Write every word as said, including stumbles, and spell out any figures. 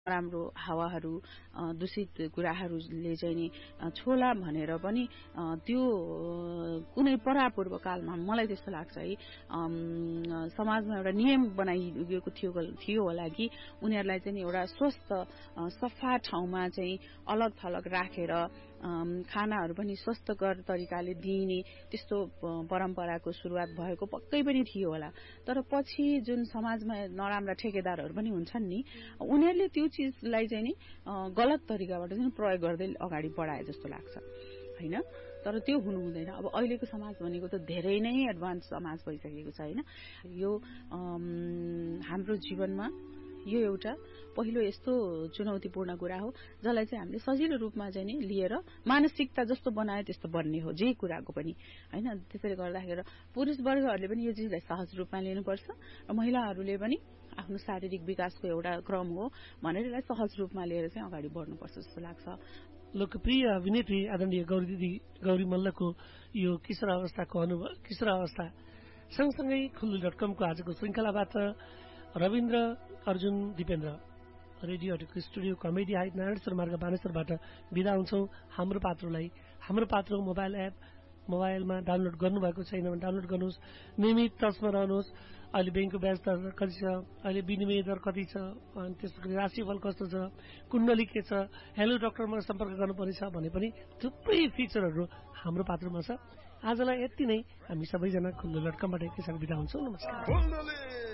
राम्रो हावाहरू दूषित कुराहरूले चाहिँ नि छोला भनेर पनि त्यो कुनै परापूर्व कालमा मलाई त्यस्तो लाग्छ है समाजमा एउटा नियम बनाइएको थियो थियो होला कि उनीहरूलाई चाहिँ एउटा स्वस्थ सफा ठाउँमा चाहिँ अलग थलग राखेर खानाहरू पनि स्वस्थकर तरिकाले दिइने त्यस्तो परम्पराको सुरुवात भएको पक्कै पनि थियो होला। तर पछि जुन समाजमा नराम्रा ठेकेदारहरू पनि हुन्छन् नि उनीहरूले त्यो चीजलाई चाहिँ नि गलत तरिकाबाट चाहिँ प्रयोग गर्दै अगाडि बढाए जस्तो लाग्छ हैन। तर त्यो हुनु हुँदैन। अब अहिलेको समाज भनेको त धेरै नै एडभान्स समाज भइसकेको छ हैन। यो हाम्रो जीवनमा यो एउटा पहिलो यस्तो चुनौतीपूर्ण कुरा हो जसलाई चाहिँ हामीले सजिलो रूपमा चाहिँ नि लिएर मानसिकता जस्तो बनाए त्यस्तो बन्ने हो जे कुराको पनि हैन। त्यसैले गर्दाखेरि पुरुष वर्गहरूले पनि यो चीजलाई सहज रूपमा लिनुपर्छ र महिलाहरूले पनि आफ्नो शारीरिक विकासको एउटा क्रम हो भनेर यसलाई सहज रूपमा लिएर चाहिँ अगाडि बढ्नुपर्छ जस्तो लाग्छ। लोकप्रिय अभिनेत्री आदरणीय गौरी दिदी गौरी मल्लको यो किशोर अवस्थाको अनुभव किशोर अवस्था सँगसँगै खुल्लु डट कमको आजको श्रृङ्खलाबाट Rabindra Arjun Dipendra रेडियोहरूको studio comedy height Narayaneshwar मार्ग बानेश्वरबाट बिदा हुन्छौँ। हाम्रो पात्रोलाई हाम्रो पात्रो मोबाइल एप मोबाइलमा डाउनलोड गर्नुभएको छैन भने डाउनलोड गर्नुहोस्। नियमित टचमा रहनुहोस्। अहिले ब्याङ्कको ब्याज दर कति छ, अहिले विनिमय दर कति छ, अनि त्यसपछि राशिफल कस्तो छ, कुण्डली के छ, हेलो डक्टरमा सम्पर्क गर्नुपर्ने छ भने पनि थुप्रै फिचरहरू हाम्रो पात्रमा छ। आजलाई यति नै। हामी सबैजना खुल्लु डट कमबाट एकैसाथ बिदा हुन्छौँ। नमस्कार।